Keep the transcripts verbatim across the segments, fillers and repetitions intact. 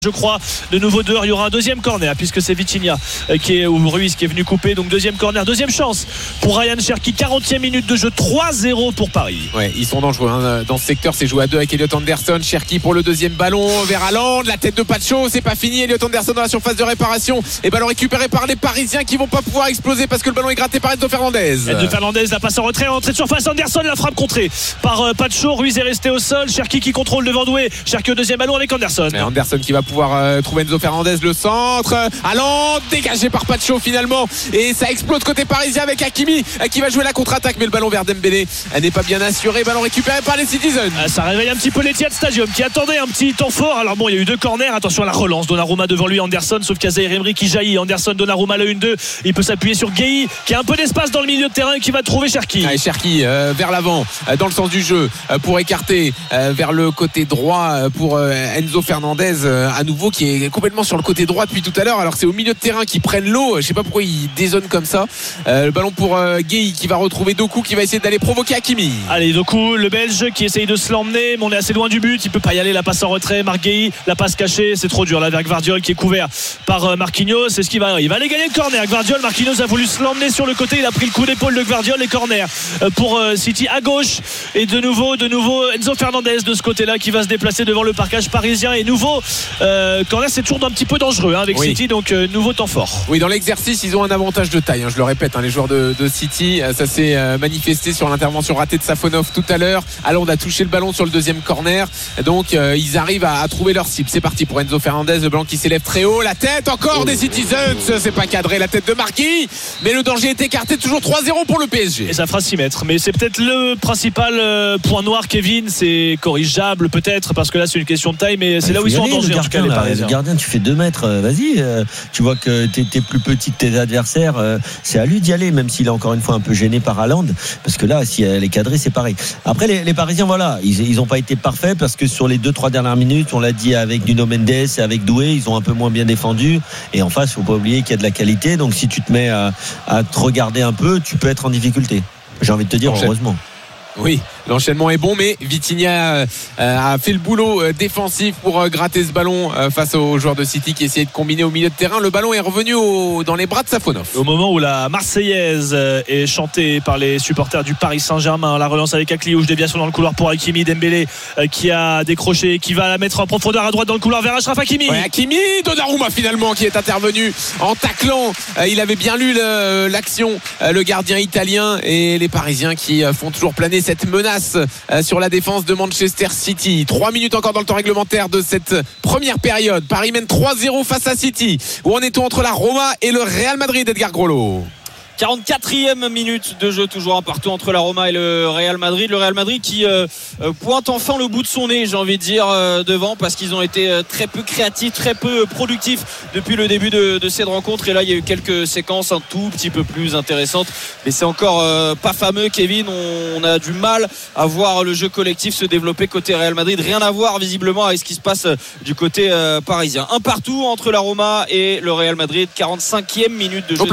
Je crois, de nouveau dehors, il y aura un deuxième corner puisque c'est Vitinha qui est, ou Ruiz qui est venu couper. Donc deuxième corner, deuxième chance pour Ryan Cherki. quarantième minute de jeu, trois zéro pour Paris. Ouais, ils sont dangereux hein. Dans ce secteur, c'est joué à deux avec Elliot Anderson. Cherki pour le deuxième ballon vers Haaland, la tête de Pacho, c'est pas fini. Elliot Anderson dans la surface de réparation et ballon récupéré par les Parisiens qui vont pas pouvoir exploser parce que le ballon est gratté par Enzo Fernandez. Enzo Fernandez, la passe en retrait, entrée de surface. Anderson, la frappe contrée par euh, Pacho. Ruiz est resté au sol. Cherki qui contrôle devant Doué. Cherki au deuxième ballon avec Anderson. Et Anderson qui va pouvoir euh, trouver Enzo Fernandez, le centre. Haaland dégagé par Pacho finalement et ça explose côté parisien avec Hakimi qui va jouer la contre-attaque, mais le ballon vers Dembélé n'est pas bien assuré. Ballon récupéré par les Citizens. Ça réveille un petit peu l'Etihad Stadium qui attendait un petit temps fort. Alors bon, il y a eu deux corners, attention à la relance. Donnarumma devant lui, Anderson, sauf qu'il y a Zaïre Emery qui jaillit. Anderson, Donnarumma le un deux, il peut s'appuyer sur Gueye qui a un peu d'espace dans le milieu de terrain et qui va trouver Cherki. Allez, Cherki euh, vers l'avant euh, dans le sens du jeu euh, pour écarter euh, vers le côté droit euh, pour euh, Enzo Fernandez euh, à nouveau qui est complètement sur le côté droit depuis tout à l'heure. Alors c'est au milieu de terrain qu'ils prennent l'eau, je sais pas pourquoi ils dézonnent comme ça. Euh, le ballon pour euh, Gueye qui va retrouver Doku qui va essayer d'aller provoquer Hakimi. Allez, Doku, le Belge qui essaye de se l'emmener, mais on est assez loin du but, il peut pas y aller. La passe en retrait, Marc Gueye, la passe cachée, c'est trop dur là vers Gvardiol qui est couvert par euh, Marquinhos. C'est ce qu'il va, il va aller gagner le corner. Gvardiol, Marquinhos a voulu se l'emmener sur le côté, il a pris le coup d'épaule de Gvardiol. Les corners euh, pour euh, City à gauche et de nouveau, de nouveau Enzo Fernandez de ce côté-là qui va se déplacer devant le parcage parisien et nouveau euh, corner. C'est toujours un petit peu dangereux hein, avec oui. City, donc euh, nouveau temps fort. Oui, dans l'exercice ils ont un avantage de taille hein, je le répète hein, les joueurs de, de City, ça s'est euh, manifesté sur l'intervention ratée de Safonov tout à l'heure. Alors on a touché le ballon sur le deuxième corner, donc euh, ils arrivent à, à trouver leur cible. C'est parti pour Enzo Fernandez, le ballon qui s'élève très haut, la tête encore des Citizens, c'est pas cadré, la tête de Marquis, mais le danger est écarté, toujours trois zéro pour le P S G. Et ça fera six mètres, mais c'est peut-être le principal euh, point noir, Kevin. C'est corrigeable peut-être parce que là c'est une question de taille, mais c'est ah, là où ils sont aller, en danger en tout cas, les Parisiens. Le gardien, tu fais deux mètres, euh, vas-y, euh, tu vois que t'es, t'es plus petit que tes adversaires, euh, c'est à lui d'y aller, même s'il est encore une fois un peu gêné par Haaland, parce que là si elle est cadrée c'est pareil. Après les, les Parisiens, voilà, ils ils ont pas été parfaits parce que sur les deux trois dernières minutes, on l'a dit avec Nuno Mendes et avec Doué, ils ont un peu moins bien défendu, et en face faut pas oublier qu'il y a de la qualité, donc si tu te mets à, à te regarder un peu, tu peux être en difficulté, j'ai envie de te dire. Enchaîne. Heureusement. Oui, l'enchaînement est bon, mais Vitinha euh, a fait le boulot euh, défensif pour euh, gratter ce ballon euh, face aux joueurs de City qui essayaient de combiner au milieu de terrain. Le ballon est revenu au, dans les bras de Safonov. Au moment où la Marseillaise euh, est chantée par les supporters du Paris Saint-Germain, la relance avec Akliouche, déviation dans le couloir pour Hakimi, Dembélé euh, qui a décroché, qui va la mettre en profondeur à droite dans le couloir vers Achraf Hakimi. Ouais, Hakimi, Donnarumma finalement qui est intervenu en taclant. Euh, il avait bien lu le, l'action, euh, le gardien italien, et les Parisiens qui euh, font toujours planer cette menace euh, sur la défense de Manchester City. Trois minutes encore dans le temps réglementaire de cette première période. Paris mène trois zéro face à City. Où en est-on entre la Roma et le Real Madrid, Edgar Grollo? quarante-quatrième minute de jeu, toujours un partout entre la Roma et le Real Madrid. Le Real Madrid qui euh, pointe enfin le bout de son nez, j'ai envie de dire, euh, devant, parce qu'ils ont été euh, très peu créatifs, très peu productifs depuis le début de, de cette rencontre. Et là, il y a eu quelques séquences un tout petit peu plus intéressantes, mais c'est encore euh, pas fameux, Kevin. On, on a du mal à voir le jeu collectif se développer côté Real Madrid. Rien à voir visiblement avec ce qui se passe du côté euh, parisien. Un partout entre la Roma et le Real Madrid. quarante-cinquième minute de jeu.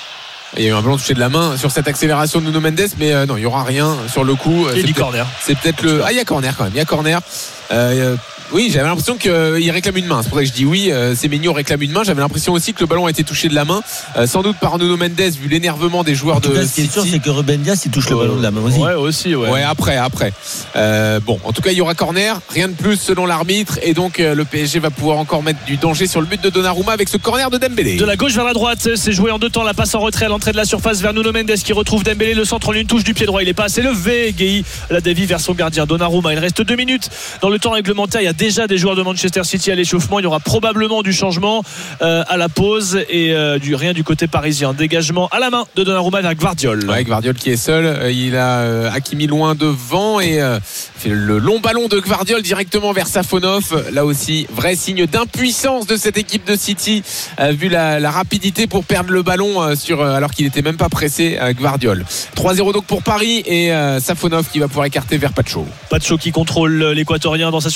Il y a eu un ballon touché de la main sur cette accélération de Nuno Mendes, mais euh, non, il n'y aura rien sur le coup. Il y a corner. C'est peut-être le. Ah, il y a corner quand même. Il y a corner. Euh, oui, j'avais l'impression qu'il réclame une main. C'est pour ça que je dis oui. Euh, Semenyo réclame une main. J'avais l'impression aussi que le ballon a été touché de la main, euh, sans doute par Nuno Mendes, vu l'énervement des joueurs en tout de. Cas, ce qui est sûr, c'est que Ruben Dias il touche euh, le ballon de la main aussi. Ouais, aussi, ouais. Ouais, après, après. Euh, bon, en tout cas, il y aura corner, rien de plus selon l'arbitre, et donc euh, le P S G va pouvoir encore mettre du danger sur le but de Donnarumma avec ce corner de Dembélé. De la gauche vers la droite, c'est joué en deux temps. La passe en retrait à l'entrée de la surface vers Nuno Mendes qui retrouve Dembélé. Le centre en une touche du pied droit. Il est pas assez levé. Gueye la dévie vers son gardien Donnarumma. Il reste deux minutes dans le temps réglementaire. Il y a déjà des joueurs de Manchester City à l'échauffement. Il y aura probablement du changement euh, à la pause et euh, du rien du côté parisien. Dégagement à la main de Donnarumma vers Gvardiol. Ouais, Gvardiol qui est seul. Euh, il a euh, Hakimi loin devant et euh, fait le long ballon de Gvardiol directement vers Safonov. Là aussi, vrai signe d'impuissance de cette équipe de City, euh, vu la, la rapidité pour perdre le ballon euh, sur, euh, alors qu'il n'était même pas pressé. euh, Gvardiol. trois zéro donc pour Paris et euh, Safonov qui va pouvoir écarter vers Pacho. Pacho qui contrôle l'équatorien dans sa surface de réparation.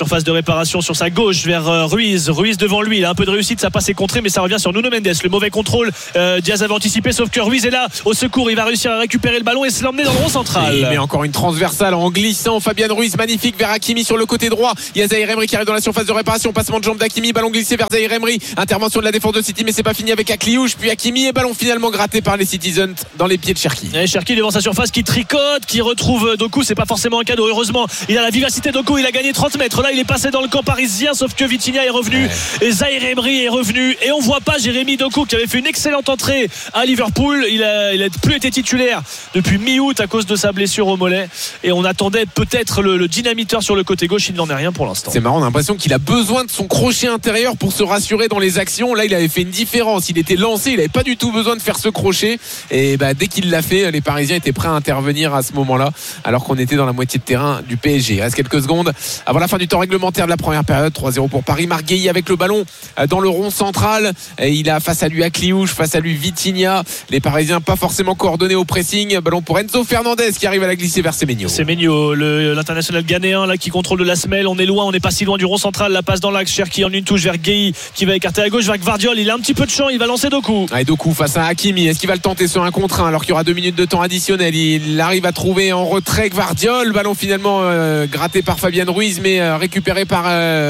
réparation sur sa gauche vers euh, Ruiz. Ruiz devant lui, il a un peu de réussite, ça passe et contré, mais ça revient sur Nuno Mendes. Le mauvais contrôle, euh, Diaz avait anticipé, sauf que Ruiz est là au secours. Il va réussir à récupérer le ballon et se l'emmener dans le rond central. Et il met encore une transversale en glissant. Fabian Ruiz, magnifique, vers Hakimi sur le côté droit. Il y a Zahir Emery qui arrive dans la surface de réparation. Passement de jambe d'Hakimi, ballon glissé vers Zahir Emery. Intervention de la défense de City, mais c'est pas fini avec Akliouche. Puis Hakimi et ballon finalement gratté par les Citizens dans les pieds de Cherki. Et Cherki devant sa surface qui tricote, qui retrouve Doku. C'est pas forcément un cadeau. Heureusement, il a la vivacité. Doku, il a gagné trente mètres. Là, il est passé dans le camp parisien, sauf que Vitinha est revenu. Ouais. Et Zahir Emery est revenu. Et on voit pas Jérémy Doku qui avait fait une excellente entrée à Liverpool. Il a, il a plus été titulaire depuis mi-août à cause de sa blessure au mollet. Et on attendait peut-être le, le dynamiteur sur le côté gauche. Il n'en est rien pour l'instant. C'est marrant, on a l'impression qu'il a besoin de son crochet intérieur pour se rassurer dans les actions. Là, il avait fait une différence. Il était lancé, il n'avait pas du tout besoin de faire ce crochet. Et bah, dès qu'il l'a fait, les Parisiens étaient prêts à intervenir à ce moment-là, alors qu'on était dans la moitié de terrain du P S G. Il reste quelques secondes avant la fin du temps réglementaire de la première période. trois zéro pour Paris. Marc Guéhi avec le ballon dans le rond central. Et il a face à lui Akliouche, face à lui Vitinha. Les Parisiens pas forcément coordonnés au pressing. Ballon pour Enzo Fernandez qui arrive à la glisser vers Semenyo. Semenyo, le, l'international ghanéen là, qui contrôle de la semelle. On est loin, on n'est pas si loin du rond central. La passe dans l'axe. Cherki en une touche vers Guéhi qui va écarter à gauche vers Gvardiol. Il a un petit peu de champ, il va lancer Doku. Ah, et Doku face à Hakimi. Est-ce qu'il va le tenter sur un contre un alors qu'il y aura deux minutes de temps additionnel? Il arrive à trouver en retrait Gvardiol. Ballon finalement euh, gratté par Fabian Ruiz, mais euh, récupéré par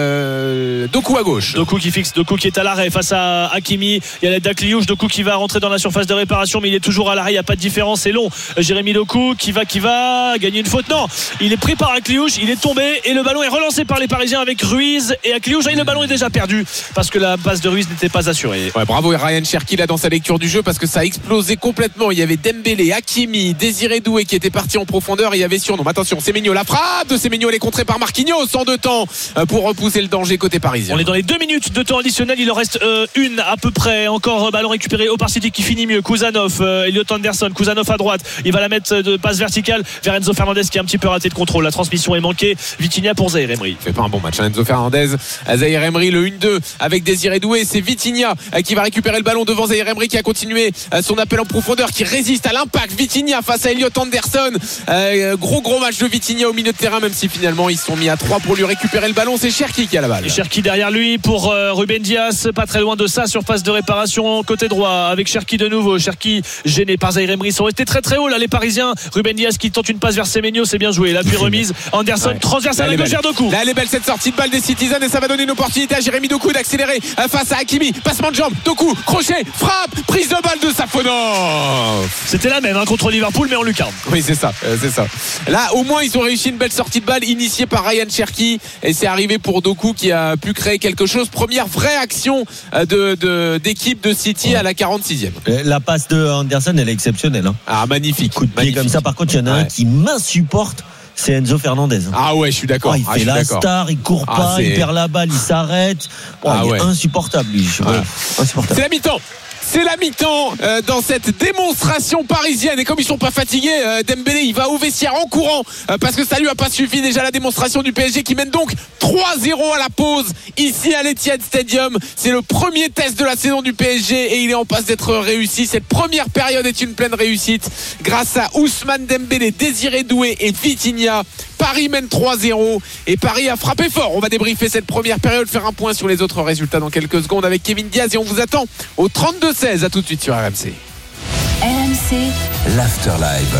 euh, Doku à gauche. Doku qui fixe, Doku qui est à l'arrêt face à Hakimi. Il y a l'aide d'Akliouche. Doku qui va rentrer dans la surface de réparation, mais il est toujours à l'arrêt. Il n'y a pas de différence. C'est long. Jérémy Doku qui va, qui va gagner une faute. Non, il est pris par Akliouche. Il est tombé et le ballon est relancé par les Parisiens avec Ruiz et Akliouche. Et le ballon est déjà perdu parce que la passe de Ruiz n'était pas assurée. Ouais, bravo Ryan Cherki là dans sa lecture du jeu parce que ça a explosé complètement. Il y avait Dembélé, Hakimi, Désiré Doué qui étaient partis en profondeur. Et il y avait surnom. Attention, Semenyo, la frappe de Semenyo, elle est contrée par Marquinhos en deux temps pour repousser le danger côté parisien. On est dans les deux minutes de temps additionnel. Il en reste euh, une à peu près. Encore euh, ballon récupéré au Par City qui finit mieux. Kuzanov, euh, Elliot Anderson, Kuzanov à droite. Il va la mettre de passe verticale vers Enzo Fernandez qui a un petit peu raté de contrôle. La transmission est manquée. Vitinha pour Zahir Emery. Il fait pas un bon match hein, Enzo Fernandez. Zahir Emery le un deux avec Désiré Doué. C'est Vitinha qui va récupérer le ballon devant Zahir Emery qui a continué son appel en profondeur, qui résiste à l'impact. Vitinha face à Elliot Anderson. Euh, gros gros match de Vitinha au milieu de terrain, même si finalement ils sont mis à trois pour lui récupérer le ballon. C'est Cherki qui a la balle. Et Cherki derrière lui pour euh, Ruben Dias, pas très loin de ça, surface de réparation côté droit avec Cherki de nouveau. Cherki gêné par Zahir Emery. Ils sont restés très très haut là les Parisiens. Ruben Dias qui tente une passe vers Semenyo, c'est bien joué. Là puis remise. Anderson ouais. transversale à gauche vers Doku. Là elle est belle cette sortie de balle des Citizens et ça va donner une opportunité à Jérémy Doku d'accélérer face à Hakimi. Passement de jambe, Doku, crochet, frappe, prise de balle de Safonov. C'était la même hein, contre Liverpool mais en lucarne. Oui c'est ça, euh, c'est ça. Là au moins ils ont réussi une belle sortie de balle initiée par Ryan Cherki et c'est arrivé pour Doku qui a pu créer quelque chose. Première vraie action de, de, d'équipe de City ouais. à la quarante-sixième. La passe de Anderson elle est exceptionnelle hein. Ah magnifique. Coup de pied magnifique. Comme ça par contre il y en a ouais. un qui m'insupporte. C'est Enzo Fernandez. Ah ouais, je suis d'accord. Oh, il ah, fait la d'accord. star, il court pas, ah, il perd la balle, il s'arrête. Oh, ah, il est ouais. insupportable, lui. Ouais. Insupportable. C'est la mi-temps. C'est la mi-temps euh, dans cette démonstration parisienne et comme ils sont pas fatigués, euh, Dembélé il va au vestiaire en courant euh, parce que ça lui a pas suffi déjà la démonstration du P S G qui mène donc trois zéro à la pause ici à l'Etihad Stadium. C'est le premier test de la saison du P S G et il est en passe d'être réussi. Cette première période est une pleine réussite grâce à Ousmane Dembélé, Désiré Doué et Vitinha. Paris mène trois zéro et Paris a frappé fort. On va débriefer cette première période, faire un point sur les autres résultats dans quelques secondes avec Kevin Diaz et on vous attend au trente-deux seize. À tout de suite sur R M C. R M C, l'Afterlive.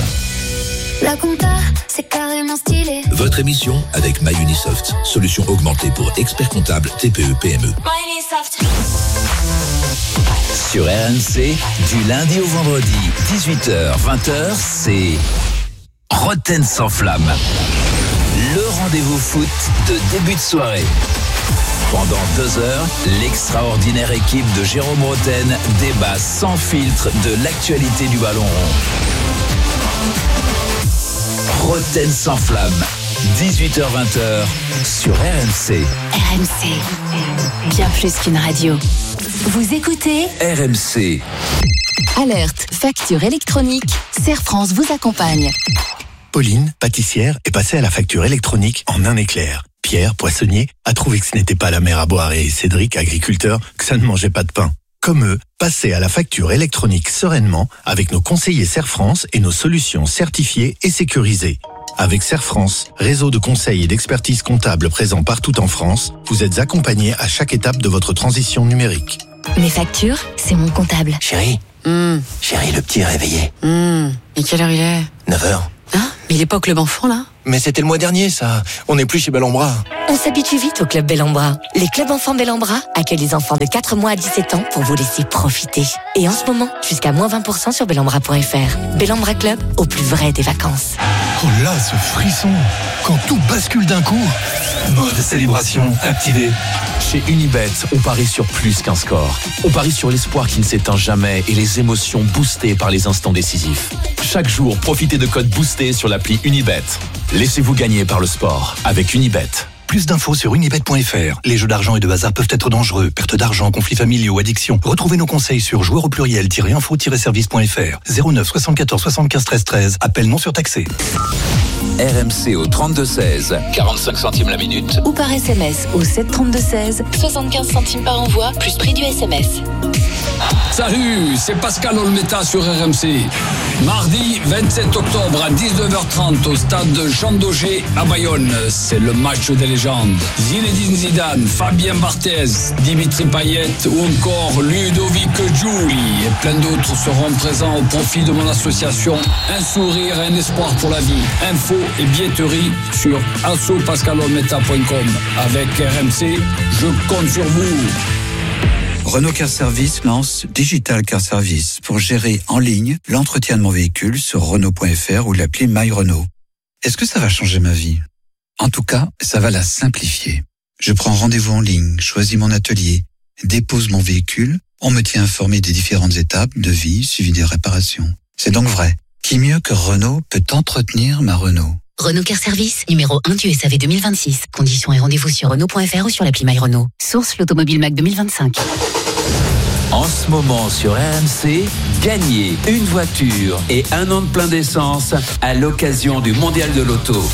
La compta, c'est carrément stylé. Votre émission avec MyUnisoft, solution augmentée pour experts comptables T P E P M E. MyUnisoft. Sur R M C, du lundi au vendredi, dix-huit heures vingt heures, c'est Roten sans flamme. Le rendez-vous foot de début de soirée. Pendant deux heures, l'extraordinaire équipe de Jérôme Roten débat sans filtre de l'actualité du ballon rond. Roten sans flamme, dix-huit heures vingt sur R M C. R M C, bien plus qu'une radio. Vous écoutez R M C. Alerte, facture électronique, Serre France vous accompagne. Pauline, pâtissière, est passée à la facture électronique en un éclair. Pierre, poissonnier, a trouvé que ce n'était pas la mer à boire et Cédric, agriculteur, que ça ne mangeait pas de pain. Comme eux, passez à la facture électronique sereinement avec nos conseillers Serre France et nos solutions certifiées et sécurisées. Avec Serre France, réseau de conseils et d'expertise comptable présent partout en France, vous êtes accompagné à chaque étape de votre transition numérique. Mes factures, c'est mon comptable. Chérie, Mmh. chérie, le petit est réveillé. Mmh. Et quelle heure il est? neuf heures. Hein? Mais il est pas au club enfant, là? Mais c'était le mois dernier, ça. On n'est plus chez Bellambra. On s'habitue vite au Club Bellambra. Les clubs enfants Bellambra accueillent les enfants de quatre mois à dix-sept ans pour vous laisser profiter. Et en ce moment, jusqu'à moins vingt pour cent sur bellambra point f r. Bellambra Club, au plus vrai des vacances. Oh là, ce frisson! Quand tout bascule d'un coup. Mode célébration activé. Chez Unibet, on parie sur plus qu'un score. On parie sur l'espoir qui ne s'éteint jamais et les émotions boostées par les instants décisifs. Chaque jour, profitez de codes boostés sur l'appli Unibet. Laissez-vous gagner par le sport avec Unibet. Plus d'infos sur unibet point f r. Les jeux d'argent et de hasard peuvent être dangereux. Perte d'argent, conflits familiaux, addiction. Retrouvez nos conseils sur joueurs au pluriel-info-service point f r. zéro neuf soixante-quatorze soixante-quinze treize treize. Appel non surtaxé. R M C au trente-deux seize, quarante-cinq centimes la minute. Ou par S M S au sept trente-deux seize, soixante-quinze centimes par envoi, plus prix du S M S. Salut, c'est Pascal Olmeta sur R M C. Mardi vingt-sept octobre à dix-neuf heures trente au stade Jean Daugé à Bayonne. C'est le match des légendes. Zinedine Zidane, Fabien Barthez, Dimitri Payet ou encore Ludovic Giuli et plein d'autres seront présents au profit de mon association Un sourire et un espoir pour la vie. Info et billetterie sur asso pascal olmeta point com. Avec R M C, je compte sur vous. Renault Car Service lance Digital Car Service pour gérer en ligne l'entretien de mon véhicule sur renault point f r ou l'appli My Renault. Est-ce que ça va changer ma vie? En tout cas, ça va la simplifier. Je prends rendez-vous en ligne, choisis mon atelier, dépose mon véhicule, on me tient informé des différentes étapes de vie suivi des réparations. C'est donc vrai. Qui mieux que Renault peut entretenir ma Renault? Renault Car Service, numéro un du S A V deux mille vingt-six. Conditions et rendez-vous sur renault point f r ou sur l'appli My Renault. Source l'Automobile Mac deux mille vingt-cinq. En ce moment sur R M C, gagnez une voiture et un an de plein d'essence à l'occasion du Mondial de l'Auto.